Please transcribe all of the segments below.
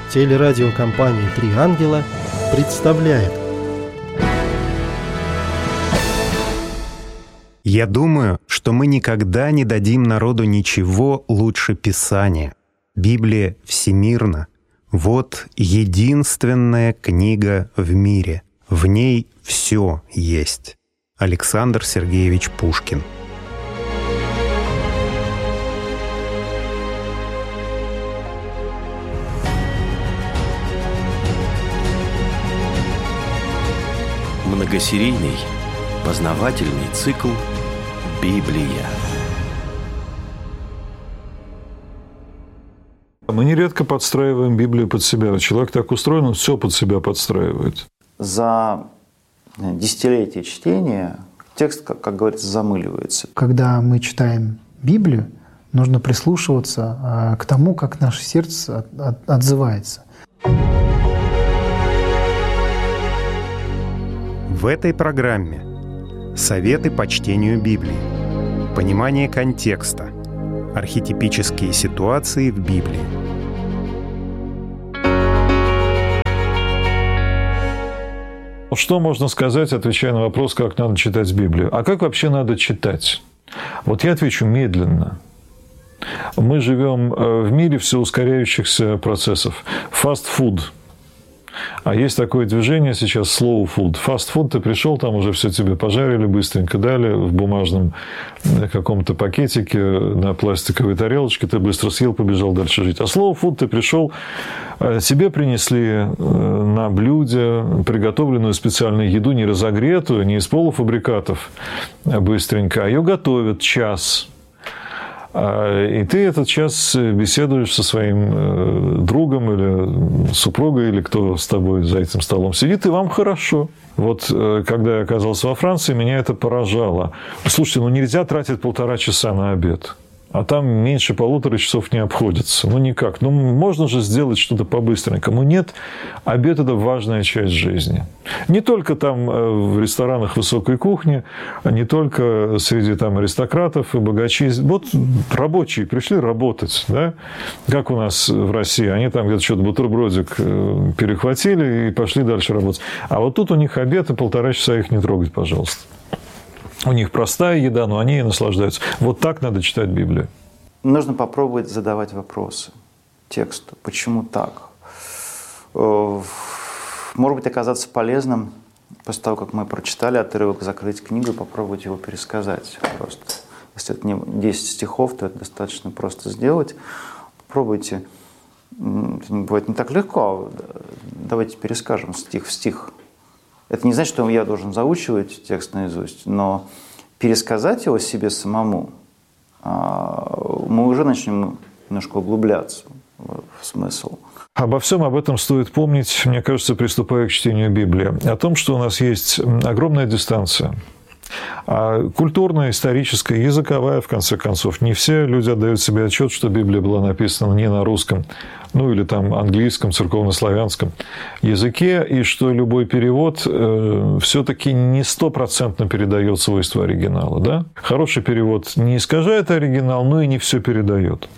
Телерадиокомпания «Три ангела» представляет. Я думаю, что мы никогда не дадим народу ничего лучше Писания. Библия всемирна. Вот единственная книга в мире. В ней все есть. Александр Сергеевич Пушкин. Многосерийный познавательный цикл «Библия». Мы нередко подстраиваем Библию под себя. Человек так устроен, он все под себя подстраивает. За десятилетия чтения текст, как говорится, замыливается. Когда мы читаем Библию, нужно прислушиваться к тому, как наше сердце отзывается. В этой программе советы по чтению Библии, понимание контекста, архетипические ситуации в Библии. Что можно сказать, отвечая на вопрос, как надо читать Библию? А как вообще надо читать? Вот я отвечу медленно. Мы живем в мире все ускоряющихся процессов. Fast-food. А есть такое движение сейчас slow food. Fast food, ты пришел, там уже все тебе пожарили, быстренько дали в бумажном каком-то пакетике на пластиковой тарелочке, ты быстро съел, побежал дальше жить. А slow food, ты пришел, тебе принесли на блюде приготовленную специальную еду, не разогретую, не из полуфабрикатов быстренько, а ее готовят час. И ты этот час беседуешь со своим другом или супругой, или кто с тобой за этим столом сидит, и вам хорошо. Вот когда я оказался во Франции, меня это поражало. Слушайте, нельзя тратить 1,5 часа на обед. А там меньше 1,5 часов не обходится. Никак. Можно же сделать что-то по-быстренькому. Нет, обед – это важная часть жизни. Не только там в ресторанах высокой кухни, не только среди там аристократов и богачей. Вот рабочие пришли работать, да? Как у нас в России. Они там где-то что-то бутербродик перехватили и пошли дальше работать. А вот тут у них обед, и 1,5 часа их не трогать, пожалуйста. У них простая еда, но они и наслаждаются. Вот так надо читать Библию. Нужно попробовать задавать вопросы тексту. Почему так? Может быть, оказаться полезным после того, как мы прочитали отрывок, закрыть книгу и попробовать его пересказать. Просто. Если это не 10 стихов, то это достаточно просто сделать. Попробуйте. Это бывает не так легко. Давайте перескажем стих в стих. Это не значит, что я должен заучивать текст наизусть, но пересказать его себе самому, мы уже начнем немножко углубляться в смысл. Обо всем об этом стоит помнить, мне кажется, приступая к чтению Библии. О том, что у нас есть огромная дистанция. Культурная, историческая, языковая, в конце концов. Не все люди отдают себе отчет, что Библия была написана не на русском, или там английском, церковнославянском языке, и что любой перевод все-таки не 100% передает свойства оригинала. Да? Хороший перевод не искажает оригинал, но и не все передает.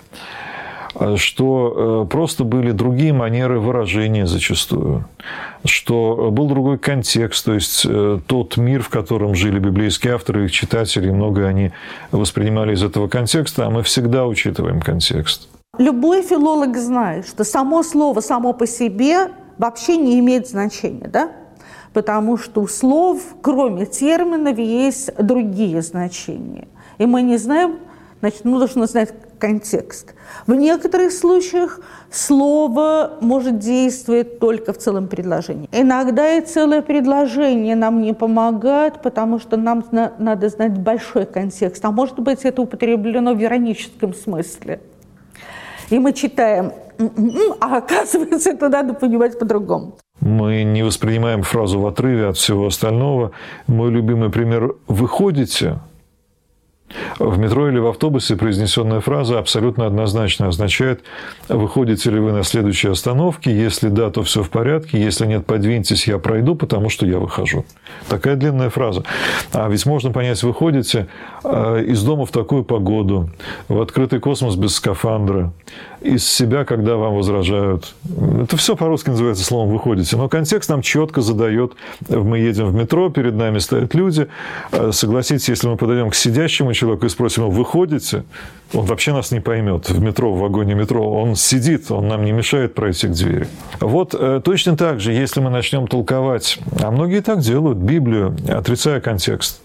Что просто были другие манеры выражения зачастую, что был другой контекст, то есть тот мир, в котором жили библейские авторы, их читатели, многое они воспринимали из этого контекста, а мы всегда учитываем контекст. Любой филолог знает, что само слово само по себе вообще не имеет значения, да? Потому что у слов, кроме терминов, есть другие значения. И мы не знаем, значит, нужно знать контекст. В некоторых случаях слово может действовать только в целом предложении. Иногда и целое предложение нам не помогает, потому что нам надо знать большой контекст. А может быть, это употреблено в ироническом смысле. И мы читаем, а оказывается, это надо понимать по-другому. Мы не воспринимаем фразу в отрыве от всего остального. Мой любимый пример «выходите». В метро или в автобусе произнесенная фраза абсолютно однозначно означает: выходите ли вы на следующей остановке, если да, то все в порядке, если нет, подвиньтесь, я пройду, потому что я выхожу. Такая длинная фраза. А ведь можно понять: выходите из дома в такую погоду, в открытый космос без скафандра, из себя, когда вам возражают. Это все по-русски называется словом «выходите». Но контекст нам четко задает. Мы едем в метро, перед нами стоят люди. Согласитесь, если мы подойдем к сидящему человеку и спросим его «выходите?», он вообще нас не поймет в метро, в вагоне метро. Он сидит, он нам не мешает пройти к двери. Вот точно так же, если мы начнем толковать, а многие так делают, Библию, отрицая контекст,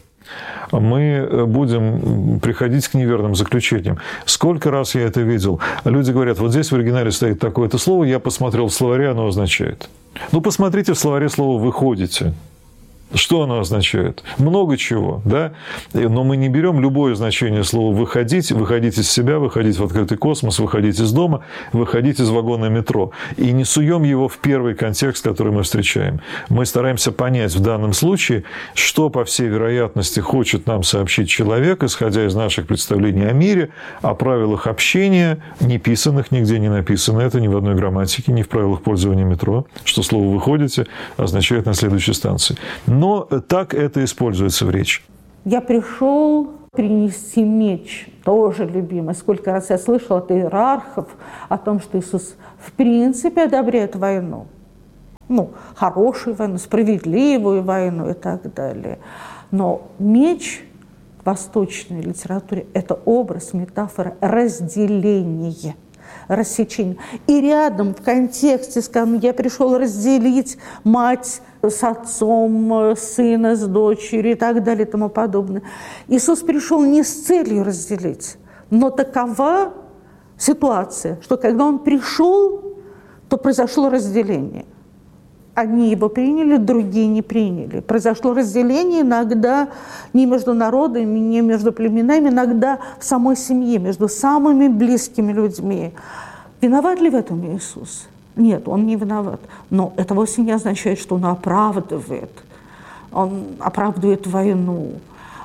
мы будем приходить к неверным заключениям. Сколько раз я это видел? Люди говорят, вот здесь в оригинале стоит такое-то слово, я посмотрел в словаре, оно означает. Ну, посмотрите в словаре слово «выходите». Что оно означает? Много чего, да? Но мы не берем любое значение слова «выходить», выходить из себя, выходить в открытый космос, выходить из дома, выходить из вагона метро. И не суем его в первый контекст, который мы встречаем. Мы стараемся понять в данном случае, что, по всей вероятности, хочет нам сообщить человек, исходя из наших представлений о мире, о правилах общения, не писанных, нигде не написано это, ни в одной грамматике, ни в правилах пользования метро, что слово «выходите» означает на следующей станции. Но так это используется в речи. Я пришел принести меч, тоже любимый. Сколько раз я слышала от иерархов о том, что Иисус в принципе одобряет войну. Ну, хорошую войну, справедливую войну и так далее. Но меч в восточной литературе – это образ, метафора разделения. Рассечение. И рядом в контексте сказано, я пришел разделить мать с отцом, сына с дочерью и так далее и тому подобное. Иисус пришел не с целью разделить, но такова ситуация, что когда Он пришел, то произошло разделение. Одни его приняли, другие не приняли. Произошло разделение иногда не между народами, не между племенами, иногда в самой семье, между самыми близкими людьми. Виноват ли в этом Иисус? Нет, Он не виноват. Но это вовсе не означает, что Он оправдывает. Он оправдывает войну.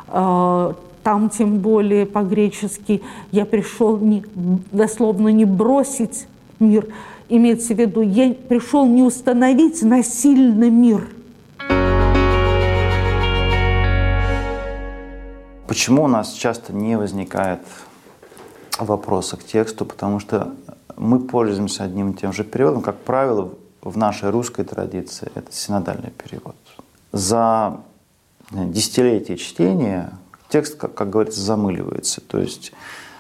Там, тем более, по-гречески «я пришел дословно не бросить мир», имеется в виду, я пришел не установить насильно мир. Почему у нас часто не возникает вопроса к тексту? Потому что мы пользуемся одним и тем же переводом. Как правило, в нашей русской традиции это синодальный перевод. За десятилетия чтения текст, как говорится, замыливается. То есть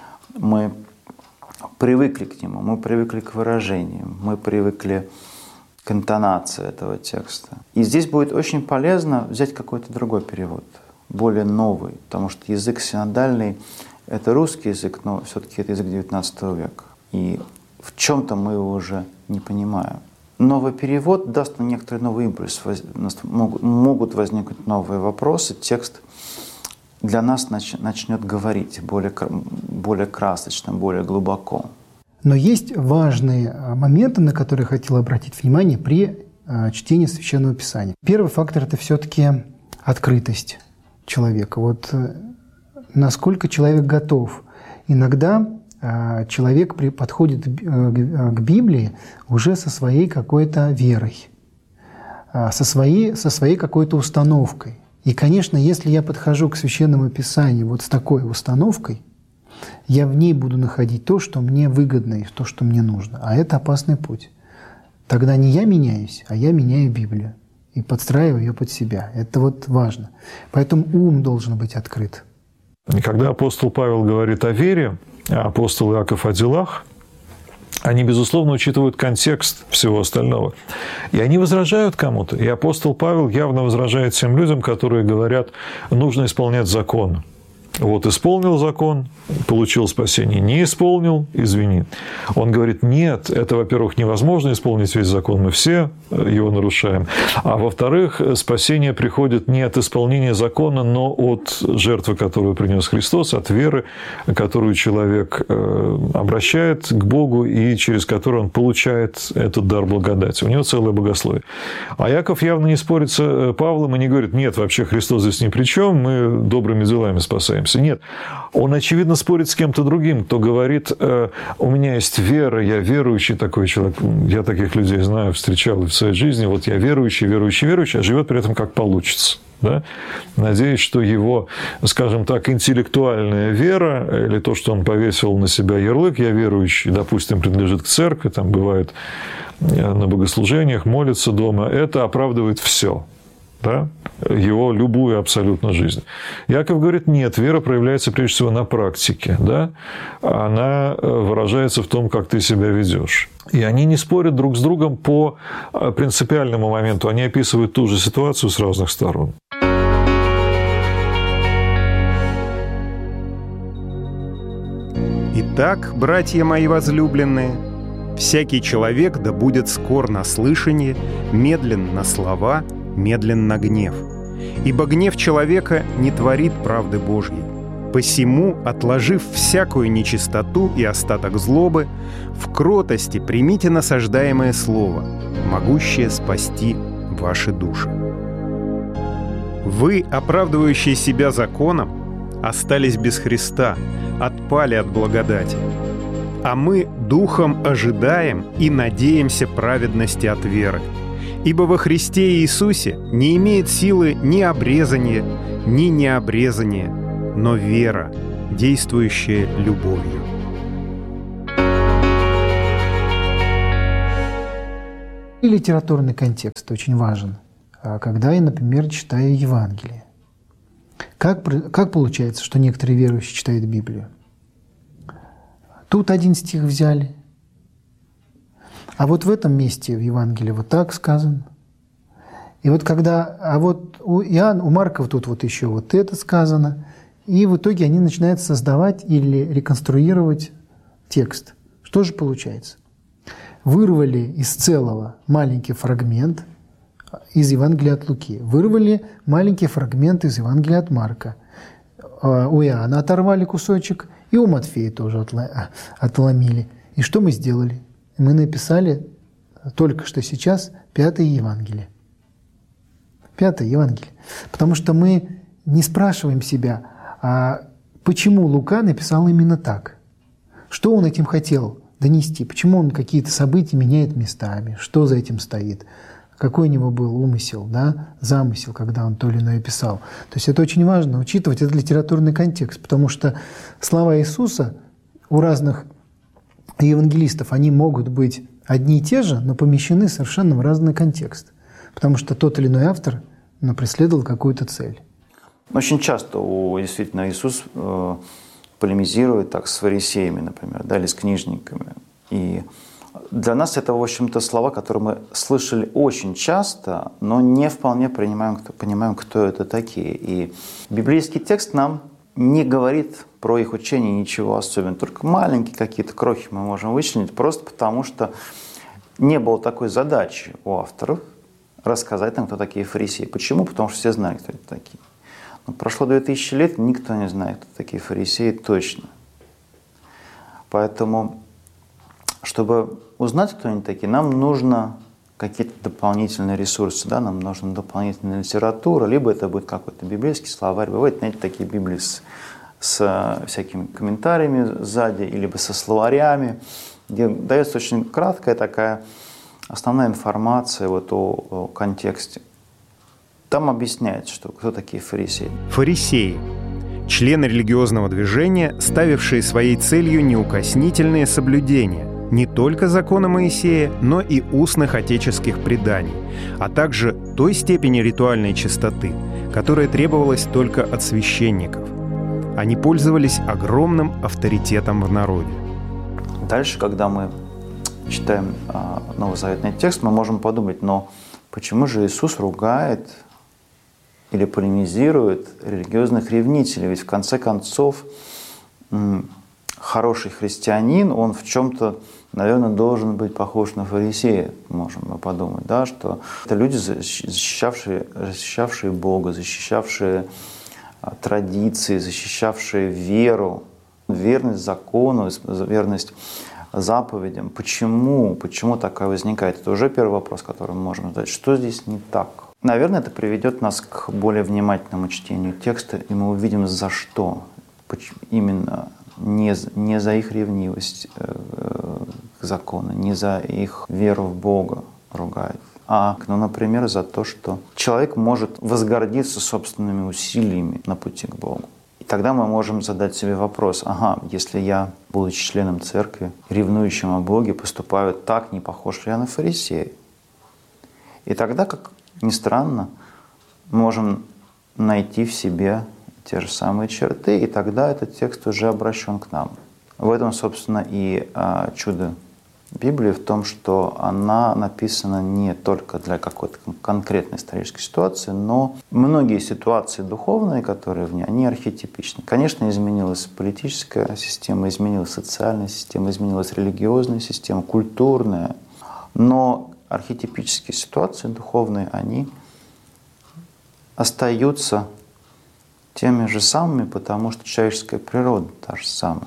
мы привыкли к нему, мы привыкли к выражениям, мы привыкли к интонации этого текста. И здесь будет очень полезно взять какой-то другой перевод, более новый, потому что язык синодальный – это русский язык, но все-таки это язык XIX века. И в чем-то мы его уже не понимаем. Новый перевод даст нам некоторый новый импульс, могут возникнуть новые вопросы, текст для нас начнет говорить более красочно, более глубоко. Но есть важные моменты, на которые я хотел обратить внимание при чтении Священного Писания. Первый фактор – это все-таки открытость человека. Вот насколько человек готов. Иногда человек подходит к Библии уже со своей какой-то верой, со своей какой-то установкой. И, конечно, если я подхожу к Священному Писанию вот с такой установкой, я в ней буду находить то, что мне выгодно и то, что мне нужно. А это опасный путь. Тогда не я меняюсь, а я меняю Библию и подстраиваю ее под себя. Это вот важно. Поэтому ум должен быть открыт. И когда апостол Павел говорит о вере, а апостол Иаков о делах, они, безусловно, учитывают контекст всего остального. И они возражают кому-то. И апостол Павел явно возражает тем людям, которые говорят, нужно исполнять закон. Вот исполнил закон, получил спасение, не исполнил, извини. Он говорит, нет, это, во-первых, невозможно исполнить весь закон, мы все его нарушаем. А во-вторых, спасение приходит не от исполнения закона, но от жертвы, которую принес Христос, от веры, которую человек обращает к Богу и через которую он получает этот дар благодати. У него целое богословие. А Иаков явно не спорит с Павлом и не говорит, нет, вообще Христос здесь ни при чем, мы добрыми делами спасаемся. занимаемся. Нет, он, очевидно, спорит с кем-то другим, кто говорит, у меня есть вера, я верующий такой человек, я таких людей знаю, встречал в своей жизни, вот я верующий, а живет при этом как получится. Да? Надеюсь, что его, скажем так, интеллектуальная вера или то, что он повесил на себя ярлык «я верующий», допустим, принадлежит к церкви, там бывает на богослужениях, молится дома, это оправдывает все. Да? Его любую абсолютно жизнь. Яков говорит, нет, вера проявляется прежде всего на практике. Да? Она выражается в том, как ты себя ведешь. И они не спорят друг с другом по принципиальному моменту. Они описывают ту же ситуацию с разных сторон. Итак, братья мои возлюбленные, всякий человек да будет скор на слышание, медлен на слова, медлен на гнев. Ибо гнев человека не творит правды Божьей. Посему, отложив всякую нечистоту и остаток злобы, в кротости примите насаждаемое слово, могущее спасти ваши души. Вы, оправдывающие себя законом, остались без Христа, отпали от благодати. А мы духом ожидаем и надеемся праведности от веры. Ибо во Христе Иисусе не имеет силы ни обрезание, ни необрезание, но вера, действующая любовью. И литературный контекст очень важен, когда я, например, читаю Евангелие. Как получается, что некоторые верующие читают Библию? Тут один стих взяли, а вот в этом месте в Евангелии вот так сказано. И вот у Марка тут вот еще вот это сказано, и в итоге они начинают создавать или реконструировать текст. Что же получается? Вырвали из целого маленький фрагмент из Евангелия от Луки, вырвали маленький фрагмент из Евангелия от Марка, у Иоанна оторвали кусочек, и у Матфея тоже отломили. И что мы сделали? Мы написали только что сейчас 5-е Евангелие. 5-е Евангелие. Потому что мы не спрашиваем себя, а почему Лука написал именно так? Что он этим хотел донести? Почему он какие-то события меняет местами? Что за этим стоит? Какой у него был умысел, да, замысел, когда он то или иное писал. То есть это очень важно учитывать, это литературный контекст, потому что слова Иисуса у разных евангелистов, они могут быть одни и те же, но помещены совершенно в разный контекст, потому что тот или иной автор преследовал какую-то цель. Очень часто действительно Иисус полемизирует так с фарисеями, например, да, или с книжниками. И для нас это, в общем-то, слова, которые мы слышали очень часто, но не вполне понимаем, кто это такие. И библейский текст нам не говорит про их учение ничего особенного. Только маленькие какие-то крохи мы можем вычленить, просто потому что не было такой задачи у авторов рассказать нам, кто такие фарисеи. Почему? Потому что все знают, кто это такие. Но прошло 2000 лет, никто не знает, кто такие фарисеи точно. Поэтому, чтобы узнать, кто они такие, нам нужно какие-то дополнительные ресурсы, да? Нам нужна дополнительная литература, либо это будет какой-то библейский словарь. Бывают, знаете, такие библии с всякими комментариями сзади, либо со словарями, где дается очень краткая такая основная информация вот о контексте. Там объясняется, что кто такие фарисеи. Фарисеи – члены религиозного движения, ставившие своей целью неукоснительное соблюдение не только закона Моисея, но и устных отеческих преданий, а также той степени ритуальной чистоты, которая требовалась только от священников. Они пользовались огромным авторитетом в народе. Дальше, когда мы читаем новозаветный текст, мы можем подумать, но почему же Иисус ругает или полемизирует религиозных ревнителей? Ведь в конце концов хороший христианин, он в чем-то, наверное, должен быть похож на фарисея, можем мы подумать, да, что это люди, защищавшие Бога, защищавшие традиции, защищавшие веру, верность закону, верность заповедям. Почему такая возникает? Это уже первый вопрос, который мы можем задать. Что здесь не так? Наверное, это приведет нас к более внимательному чтению текста, и мы увидим, за что именно не за их ревнивость к закону, не за их веру в Бога ругает, например, за то, что человек может возгордиться собственными усилиями на пути к Богу. И тогда мы можем задать себе вопрос: если я, будучи членом церкви, ревнующим о Боге, поступаю так, не похож ли я на фарисея? И тогда, как ни странно, мы можем найти в себе те же самые черты, и тогда этот текст уже обращен к нам. В этом, собственно, и чудо Библии в том, что она написана не только для какой-то конкретной исторической ситуации, но многие ситуации духовные, которые в ней, они архетипичны. Конечно, изменилась политическая система, изменилась социальная система, изменилась религиозная система, культурная, но архетипические ситуации духовные, они остаются теми же самыми, потому что человеческая природа та же самая.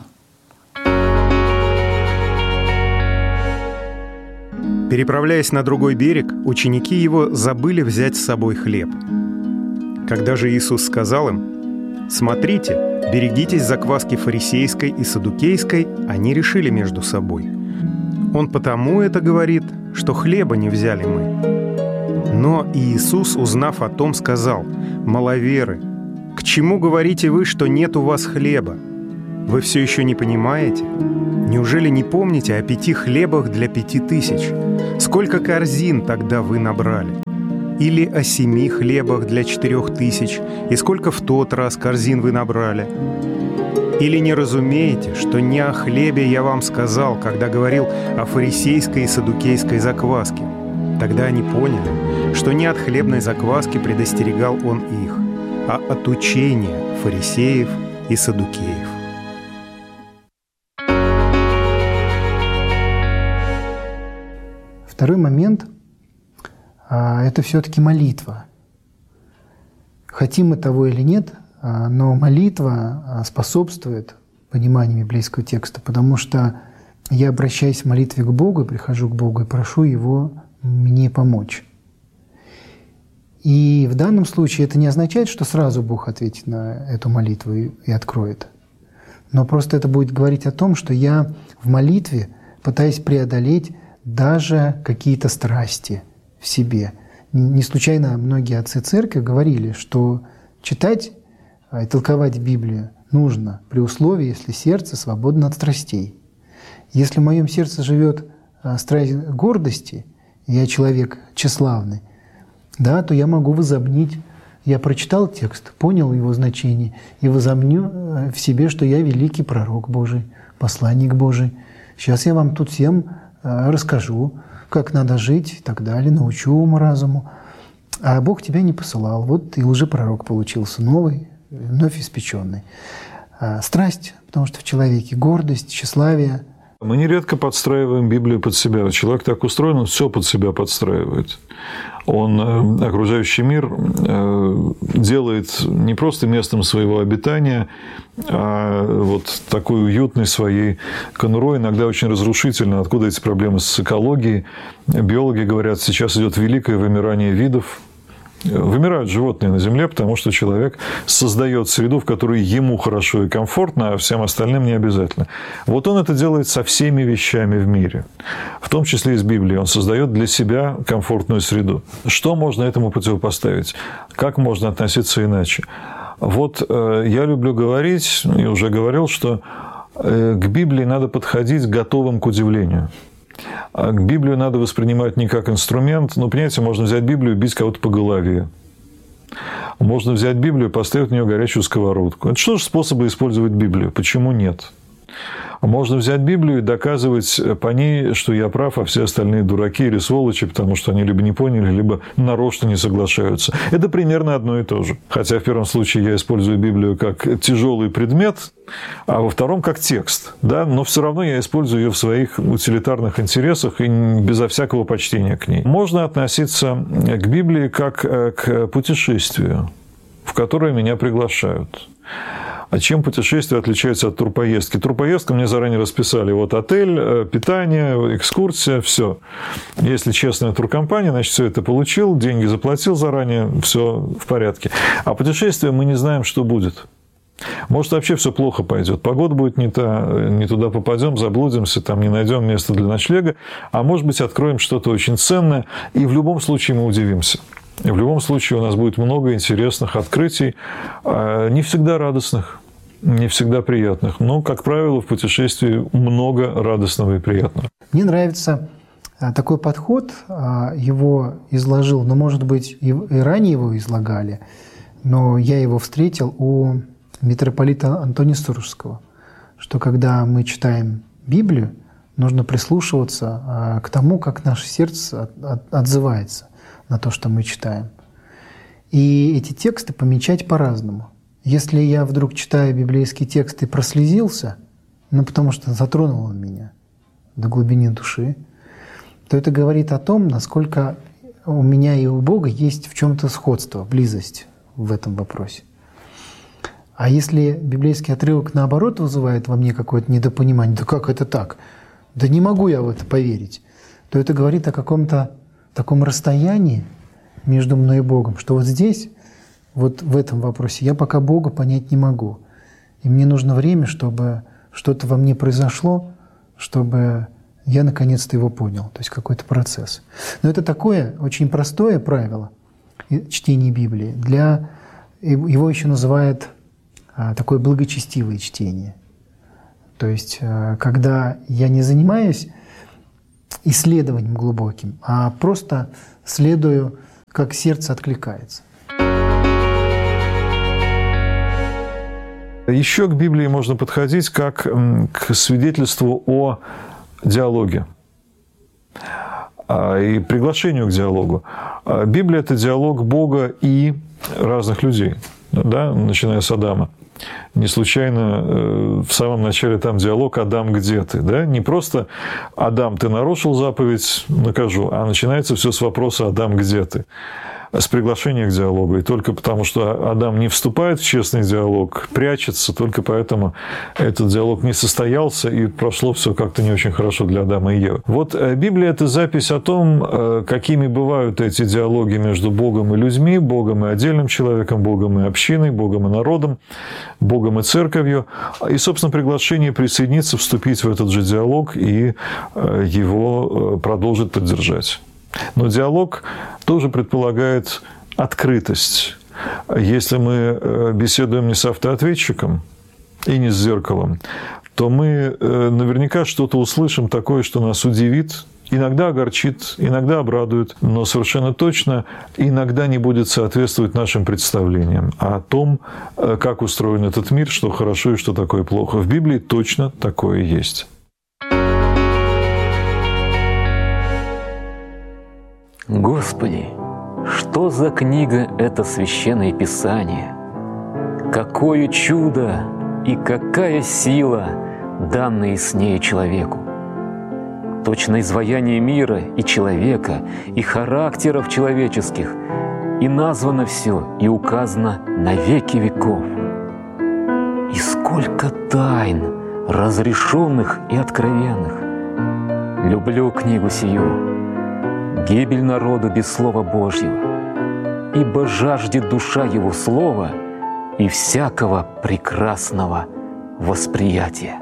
Переправляясь на другой берег, ученики его забыли взять с собой хлеб. Когда же Иисус сказал им: «Смотрите, берегитесь закваски фарисейской и саддукейской», они решили между собой: «Он потому это говорит, что хлеба не взяли мы». Но Иисус, узнав о том, сказал: «Маловеры, к чему говорите вы, что нет у вас хлеба? Вы все еще не понимаете? Неужели не помните о 5 хлебах для 5000? Сколько корзин тогда вы набрали? Или о 7 хлебах для 4000? И сколько в тот раз корзин вы набрали? Или не разумеете, что не о хлебе я вам сказал, когда говорил о фарисейской и саддукейской закваске?» Тогда они поняли, что не от хлебной закваски предостерегал он их, а от учения фарисеев и саддукеев. Второй момент – это все-таки молитва. Хотим мы того или нет, но молитва способствует пониманию библейского текста, потому что я обращаюсь в молитве к Богу, прихожу к Богу и прошу Его мне помочь. И в данном случае это не означает, что сразу Бог ответит на эту молитву и откроет. Но просто это будет говорить о том, что я в молитве пытаюсь преодолеть даже какие-то страсти в себе. Не случайно многие отцы церкви говорили, что читать и толковать Библию нужно при условии, если сердце свободно от страстей. Если в моем сердце живет страсть гордости, и я человек тщеславный, да, то я могу возомнить. Я прочитал текст, понял его значение и возомню в себе, что я великий пророк Божий, посланник Божий. Сейчас я вам тут всем расскажу, как надо жить и так далее, научу уму-разуму. А Бог тебя не посылал. Вот и лжепророк получился новый, вновь испеченный. Страсть, потому что в человеке гордость, тщеславие. Мы нередко подстраиваем Библию под себя. Человек так устроен, он все под себя подстраивает. Он окружающий мир делает не просто местом своего обитания, а вот такой уютной своей конурой, иногда очень разрушительно. Откуда эти проблемы с экологией? Биологи говорят, сейчас идет великое вымирание видов. Вымирают животные на Земле, потому что человек создает среду, в которой ему хорошо и комфортно, а всем остальным не обязательно. Вот он это делает со всеми вещами в мире, в том числе и с Библией. Он создает для себя комфортную среду. Что можно этому противопоставить? Как можно относиться иначе? Вот я люблю говорить, и уже говорил, что к Библии надо подходить готовым к удивлению. А к Библию надо воспринимать не как инструмент. Ну, понимаете, можно взять Библию и бить кого-то по голове. Можно взять Библию и поставить в нее горячую сковородку. Это что же способы использовать Библию? Почему нет? Можно взять Библию и доказывать по ней, что я прав, а все остальные дураки или сволочи, потому что они либо не поняли, либо нарочно не соглашаются. Это примерно одно и то же. Хотя в первом случае я использую Библию как тяжелый предмет, а во втором как текст. Да? Но все равно я использую ее в своих утилитарных интересах и безо всякого почтения к ней. Можно относиться к Библии как к путешествию, в которое меня приглашают. А чем путешествие отличается от турпоездки? Турпоездка мне заранее расписали. Вот отель, питание, экскурсия, все. Если честная туркомпания, значит, все это получил, деньги заплатил заранее, все в порядке. А путешествие мы не знаем, что будет. Может, вообще все плохо пойдет. Погода будет не та, не туда попадем, заблудимся, там не найдем места для ночлега. А может быть, откроем что-то очень ценное, и в любом случае мы удивимся. И в любом случае у нас будет много интересных открытий, не всегда радостных, не всегда приятных. Но, как правило, в путешествии много радостного и приятного. Мне нравится такой подход, его изложил, но, может быть, и ранее его излагали, но я его встретил у митрополита Антония Сурожского, что когда мы читаем Библию, нужно прислушиваться к тому, как наше сердце отзывается на то, что мы читаем. И эти тексты помечать по-разному. Если я вдруг читаю библейский текст и прослезился, потому что затронул он меня до глубины души, то это говорит о том, насколько у меня и у Бога есть в чем-то сходство, близость в этом вопросе. А если библейский отрывок, наоборот, вызывает во мне какое-то недопонимание, да как это так? Да не могу я в это поверить, то это говорит о каком-то таком расстоянии между мной и Богом, что вот здесь, вот в этом вопросе, я пока Бога понять не могу. И мне нужно время, чтобы что-то во мне произошло, чтобы я наконец-то его понял. То есть какой-то процесс. Но это такое очень простое правило чтения Библии. Его еще называют такое благочестивое чтение. То есть когда я не занимаюсь исследованием глубоким, а просто следую, как сердце откликается. Еще к Библии можно подходить как к свидетельству о диалоге и приглашению к диалогу. Библия – это диалог Бога и разных людей, да, начиная с Адама. Не случайно в самом начале там диалог «Адам, где ты?». Да? Не просто «Адам, ты нарушил заповедь, накажу», а начинается все с вопроса «Адам, где ты?». С приглашения к диалогу. И только потому, что Адам не вступает в честный диалог, прячется, только поэтому этот диалог не состоялся, и прошло все как-то не очень хорошо для Адама и Евы. Вот Библия – это запись о том, какими бывают эти диалоги между Богом и людьми, Богом и отдельным человеком, Богом и общиной, Богом и народом, Богом и церковью. И, собственно, приглашение присоединиться, вступить в этот же диалог и его продолжить поддержать. Но диалог тоже предполагает открытость. Если мы беседуем не с автоответчиком и не с зеркалом, то мы наверняка что-то услышим такое, что нас удивит, иногда огорчит, иногда обрадует, но совершенно точно иногда не будет соответствовать нашим представлениям о том, как устроен этот мир, что хорошо и что такое плохо. В Библии точно такое есть. Господи, что за книга это Священное Писание? Какое чудо и какая сила, данные с нею человеку! Точно изваяние мира и человека, и характеров человеческих, и названо все, и указано на веки веков. И сколько тайн, разрешенных и откровенных! Люблю книгу сию. Гибель народу без Слова Божьего, ибо жаждет душа его слова и всякого прекрасного восприятия.